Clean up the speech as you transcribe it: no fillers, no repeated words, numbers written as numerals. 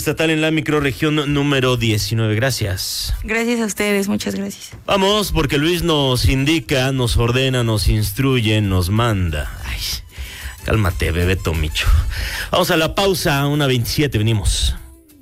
estatal en la microrregión número 19. Gracias. Gracias a ustedes, muchas gracias. Vamos, porque Luis nos indica, nos ordena, nos instruye, nos manda. Ay, cálmate, bebé Tomicho. Vamos a la pausa, 1:27, venimos.